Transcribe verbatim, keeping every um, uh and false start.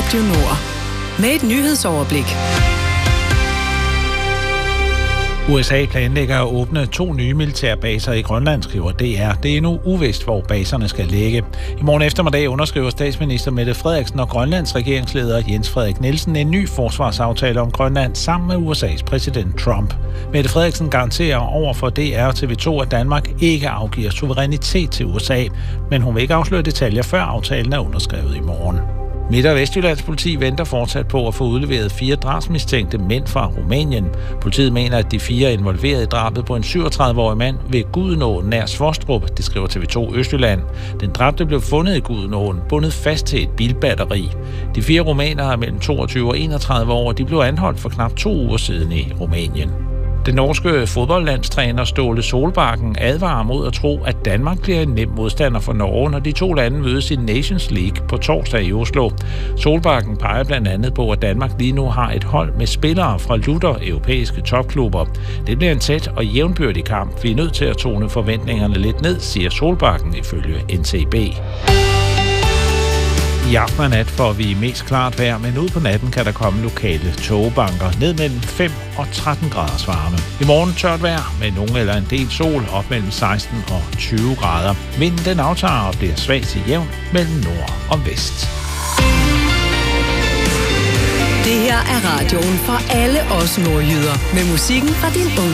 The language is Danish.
Radio Nord. Med et nyhedsoverblik. U S A planlægger at åbne to nye militærbaser i Grønland, skriver D R. Det er endnu uvist, hvor baserne skal ligge. I morgen eftermiddag underskriver statsminister Mette Frederiksen og Grønlands regeringsleder Jens Frederik Nielsen en ny forsvarsaftale om Grønland sammen med U S A's præsident Trump. Mette Frederiksen garanterer over for D R og T V to, at Danmark ikke afgiver suverænitet til U S A, men hun vil ikke afsløre detaljer, før aftalen er underskrevet i morgen. Midt- og Vestjyllands politi venter fortsat på at få udleveret fire drabsmistænkte mænd fra Rumænien. Politiet mener, at de fire er involveret i drabet på en syvogtredive-årig mand ved Gudenåen nær Svostrup, det skriver T V to Østjylland. Den dræbte blev fundet i Gudenåen, bundet fast til et bilbatteri. De fire rumænere mellem toogtyve og enogtredive år, de blev anholdt for knap to uger siden i Rumænien. Den norske fodboldlandstræner Ståle Solbakken advarer mod at tro, at Danmark bliver en nem modstander for Norge, når de to lande mødes i Nations League på torsdag i Oslo. Solbakken peger blandt andet på, at Danmark lige nu har et hold med spillere fra lutter europæiske topklubber. Det bliver en tæt og jævnbyrdig kamp. Vi er nødt til at tone forventningerne lidt ned, siger Solbakken ifølge N T B. I aften og nat får vi mest klart vejr, men ud på natten kan der komme lokale tågebanker ned mellem fem og tretten graders varme. I morgen tørt vejr med nogen eller en del sol op mellem seksten og tyve grader. Vinden den aftager og bliver svag til jævn mellem nord og vest. Det her er radioen for alle os nordjyder med musikken fra din